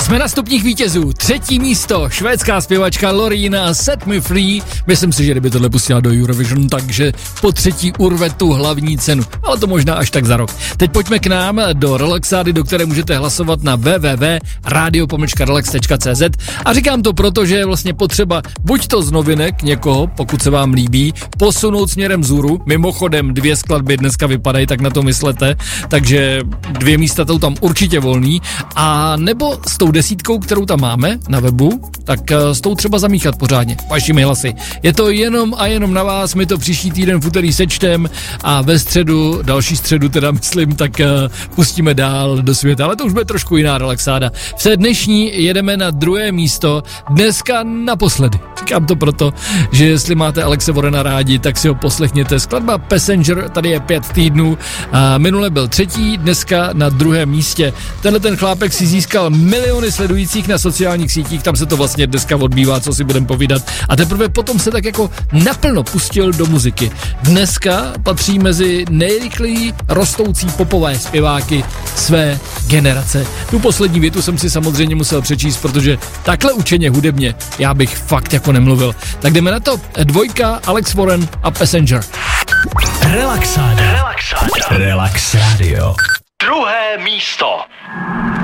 Jsme na stupních vítězů. 3. místo, švédská zpěvačka Loreen Set Me Free. Myslím si, že kdyby tohle pustila do Eurovision, takže po 3. urve tu hlavní cenu. Ale to možná až tak za rok. Teď pojďme k nám do Relaxády, do které můžete hlasovat na www.radio-relax.cz. A říkám to proto, že je vlastně potřeba buď to z novinek někoho, pokud se vám líbí, posunout směrem vzhůru. Mimochodem 2 skladby dneska vypadají, tak na to myslete. Takže 2 místa jsou tam určitě volný. A nebo s tou 10, kterou tam máme na webu, tak s tou třeba zamíchat pořádně vašimi hlasy. Je to jenom a jenom na vás, my to příští týden v úterý sečtem a ve středu, další středu teda myslím, tak pustíme dál do světa, ale to už bude trošku jiná relaxáda. V té dnešní jedeme na 2. místo, dneska naposledy. Říkám to proto, že jestli máte Alexe Warrena rádi, tak si ho poslechněte. Skladba Passenger, tady je 5 týdnů, a minule byl 3., dneska na 2. místě. Tenhle ten chlápek si získal miliony sledujících na sociálních sítích, tam se to vlastně dneska odbývá, co si budem povídat. A teprve potom se tak jako naplno pustil do muziky. Dneska patří mezi nejrychleji rostoucí popové zpěváky své generace. Tu poslední větu jsem si samozřejmě musel přečíst, protože takhle učeně hudebně já bych fakt jako nemluvil. Tak jdeme na to. 2. Alex Warren a Passenger. Relax Radio. 2. místo.